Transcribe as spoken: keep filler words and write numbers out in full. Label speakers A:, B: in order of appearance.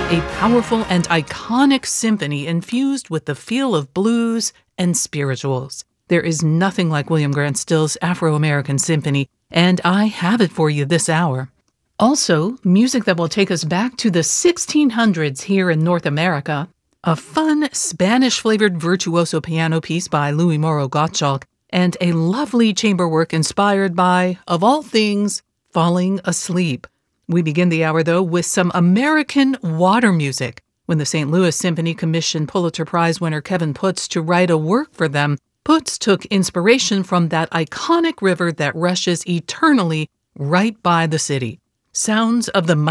A: A powerful and iconic symphony infused with the feel of blues and spirituals. There is nothing like William Grant Still's Afro-American Symphony, and I have it for you this hour. Also, music that will take us back to the sixteen hundreds here in North America, a fun Spanish-flavored virtuoso piano piece by Louis Moreau Gottschalk, and a lovely chamber work inspired by, of all things, falling asleep. We begin the hour, though, with some American water music. When the Saint Louis Symphony commissioned Pulitzer Prize winner Kevin Putz to write a work for them, Putz took inspiration from that iconic river that rushes eternally right by the city. Sounds of the